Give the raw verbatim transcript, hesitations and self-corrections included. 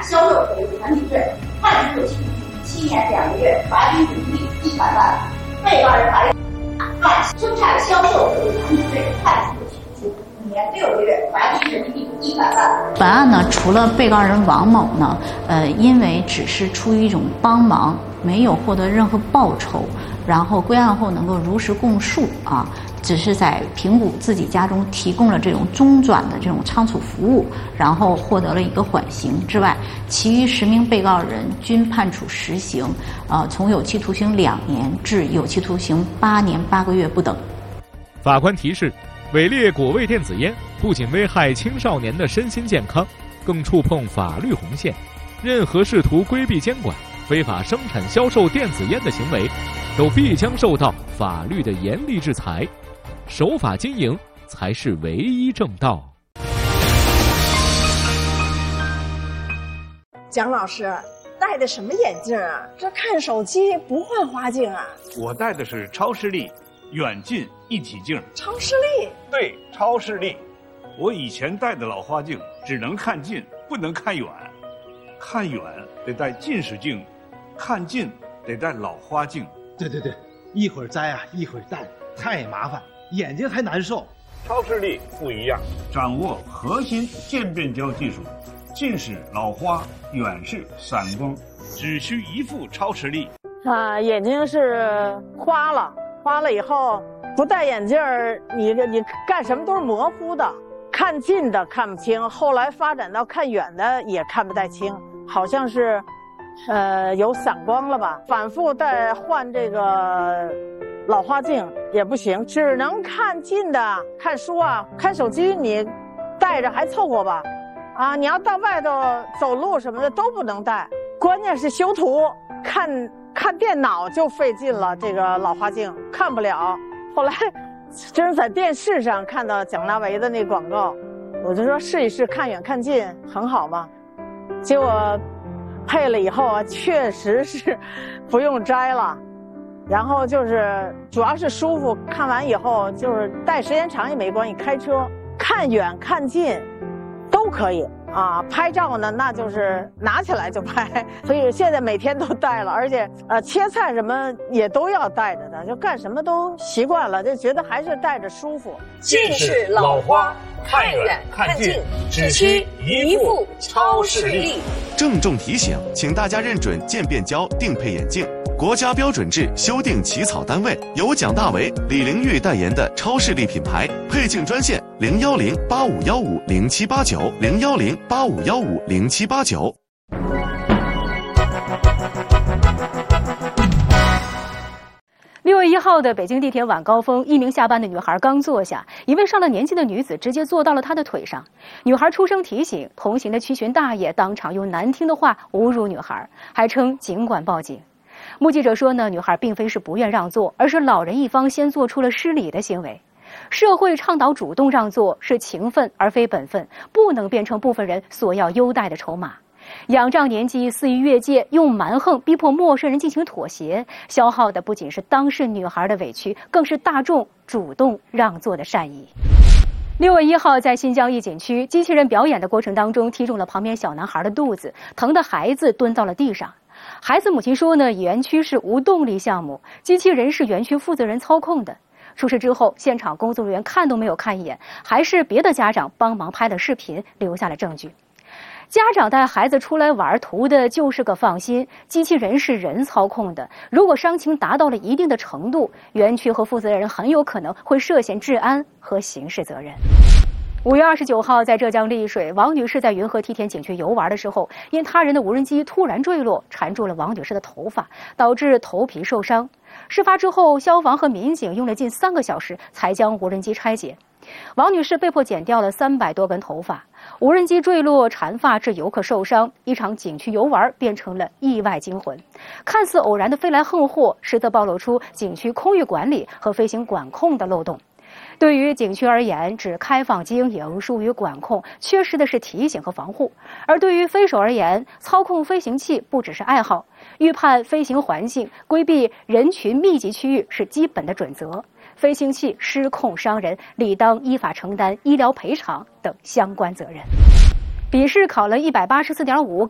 销售违规产品罪，判处有期徒刑七年两个月，罚金人民币一百万。被告人法院犯生产销售违规产品罪，判处有期徒刑五年六个月，罚金人民币一百万。 本案呢，除了被告人王某呢，呃，因为只是出于一种帮忙，没有获得任何报酬，然后归案后能够如实供述啊。只是在平谷自己家中提供了这种中转的这种仓储服务，然后获得了一个缓刑之外，其余十名被告人均判处实刑，呃，从有期徒刑两年至有期徒刑八年八个月不等。 法官提示：伪劣果味电子烟不仅危害青少年的身心健康，更触碰法律红线。任何试图规避监管、非法生产销售电子烟的行为，都必将受到法律的严厉制裁。守法经营才是唯一正道。 蒋老师戴的什么眼镜啊？这看手机不换花镜啊？ 我戴的是超视力远近一体镜。 超视力？ 对，超视力。我以前戴的老花镜只能看近，不能看远。看远得戴近视镜，看近得戴老花镜。 对对对，一会儿摘啊，一会儿戴，太麻烦，眼睛还难受。 超视力不一样，掌握核心渐变焦技术，近视、老花、远视、散光，只需一副超视力。 啊，眼睛是花了，花了以后不戴眼镜儿，你你干什么都是模糊的，看近的看不清，后来发展到看远的也看不太清，好像是，呃，有散光了吧？反复戴换这个老花镜也不行，只能看近的，看书啊，看手机你戴着还凑合吧，啊，你要到外头走路什么的都不能戴。关键是修图，看看电脑就费劲了，这个老花镜看不了。后来真是在电视上看到蒋大为的那广告，我就说试一试，看远看近很好嘛。结果配了以后啊，确实是不用摘了。然后就是主要是舒服，看完以后就是戴时间长也没关系，开车看远看近都可以啊。拍照呢，那就是拿起来就拍，所以现在每天都戴了，而且呃切菜什么也都要戴着的，就干什么都习惯了，就觉得还是戴着舒服。 近视、老花，看远看近，只需一副超视力。 郑重提醒，请大家认准渐变焦定配眼镜。国家标准制修订起草单位由蒋大为、李玲玉代言的超视力品牌，配镜专线零幺零八五幺五零七八九零幺零八五幺五零七八九。 六月一号的北京地铁晚高峰，一名下班的女孩刚坐下，一位上了年纪的女子直接坐到了她的腿上。女孩出声提醒，同行的七旬大爷当场用难听的话侮辱女孩，还称尽管报警。目击者说呢，女孩并非是不愿让座，而是老人一方先做出了失礼的行为。社会倡导主动让座是情分而非本分，不能变成部分人索要优待的筹码。仰仗年纪肆意越界，用蛮横逼迫陌生人进行妥协，消耗的不仅是当事女孩的委屈，更是大众主动让座的善意。六月一号，在新疆一景区，机器人表演的过程当中踢中了旁边小男孩的肚子，疼的孩子蹲到了地上。孩子母亲说呢，园区是无动力项目，机器人是园区负责人操控的。出事之后，现场工作人员看都没有看一眼，还是别的家长帮忙拍了视频，留下了证据。家长带孩子出来玩，图的就是个放心，机器人是人操控的，如果伤情达到了一定的程度，园区和负责人很有可能会涉嫌治安和刑事责任。五月二十九号，在浙江丽水，王女士在云河梯田景区游玩的时候，因他人的无人机突然坠落，缠住了王女士的头发，导致头皮受伤。事发之后，消防和民警用了近三个小时才将无人机拆解。王女士被迫剪掉了三百多根头发，无人机坠落缠发致游客受伤，一场景区游玩变成了意外惊魂。看似偶然的飞来横祸，实则暴露出景区空域管理和飞行管控的漏洞。对于景区而言，只开放经营，疏于管控，缺失的是提醒和防护；而对于飞手而言，操控飞行器不只是爱好，预判飞行环境、规避人群密集区域是基本的准则。飞行器失控伤人，理当依法承担医疗赔偿等相关责任。笔试考了一百八十四点五，